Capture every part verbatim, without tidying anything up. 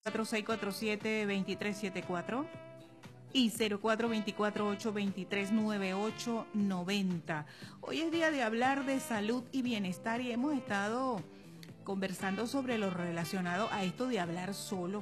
cuatro seis cuatro siete, dos tres siete cuatro y cero cuatro dos cuatro, ocho dos tres, nueve ocho nueve cero. Hoy es día de hablar de salud y bienestar y hemos estado conversando sobre lo relacionado a esto de hablar solo.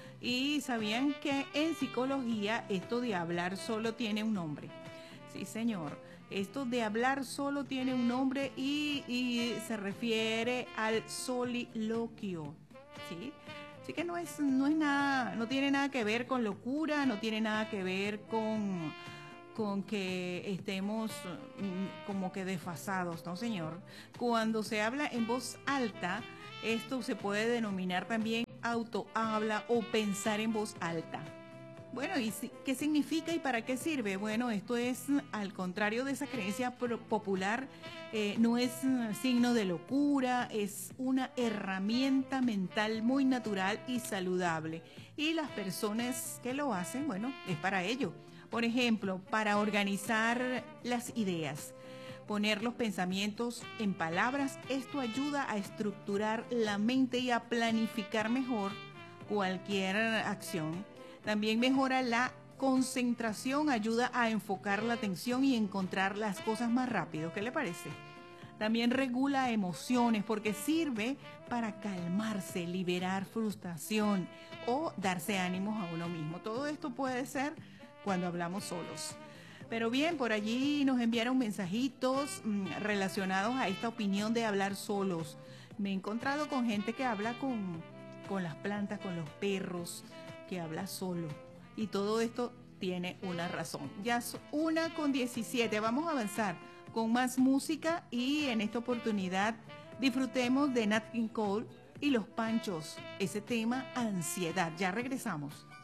Y sabían que en psicología esto de hablar solo tiene un nombre. Sí, señor. Esto de hablar solo tiene un nombre y, y se refiere al soliloquio. ¿Sí? Así que no es, no es nada, no tiene nada que ver con locura, no tiene nada que ver con, con que estemos mm, como que desfasados, ¿no, señor? Cuando se habla en voz alta, esto se puede denominar también autohabla o pensar en voz alta. Bueno, ¿y qué significa y para qué sirve? Bueno, esto es, al contrario de esa creencia popular, eh, no es signo de locura, es una herramienta mental muy natural y saludable. Y las personas que lo hacen, bueno, es para ello. Por ejemplo, para organizar las ideas, poner los pensamientos en palabras, esto ayuda a estructurar la mente y a planificar mejor cualquier acción. También mejora la concentración, ayuda a enfocar la atención y encontrar las cosas más rápido. ¿Qué le parece? También regula emociones porque sirve para calmarse, liberar frustración o darse ánimos a uno mismo. Todo esto puede ser cuando hablamos solos. Pero bien, por allí nos enviaron mensajitos mmm, relacionados a esta opinión de hablar solos. Me he encontrado con gente que habla con, con las plantas, con los perros, que habla solo. Y todo esto tiene una razón. Ya es una con diecisiete. Vamos a avanzar con más música y en esta oportunidad disfrutemos de Nat King Cole y Los Panchos. Ese tema, ansiedad. Ya regresamos.